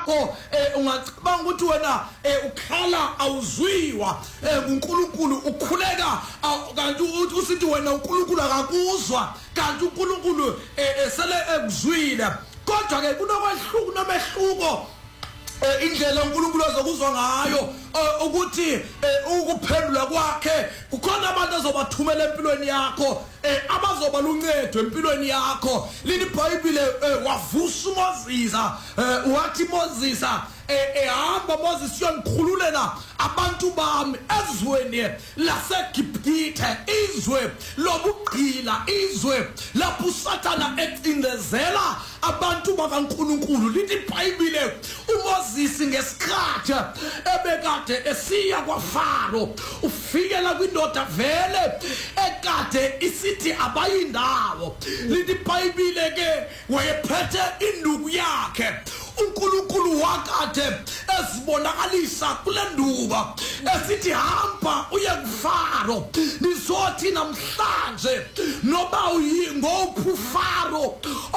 yakho ungacabanga ukuthi wena ukhala awuzwiwa uNkulunkulu ukhuleka kanti usithi wena uNkulunkulu akakuzwa kanti uNkulunkulu sele ekuzwile kodwa ke kunokwehluka nomehluko indlela uNkulunkulu azokuzwa ngayo ukuthi ukuphendula kwakhe kukhona abantu azobathumela empilweni yakho abazoba luncedo empilweni yakho leli iBhayibheli wavusa uMoses wathi Moses ehamba Moses yonikhululela abantu bami ezweni laseGibhithe izwe lobugqila izwe lapho uSathana ecindezela abantu bakaNkulunkulu lithi iBhayibheli uMoses ngesikhathi ebekade esiya kwaFaro ufikela kwindoda vele ekade isithi abayindawo lithi iBhayibheli ke wayephethe induku yakhe uNkulunkulu wakade esibonakalisa kule nduba esithi hamba uye kuFaro nizothi namhlanje noba uyingophu uFaro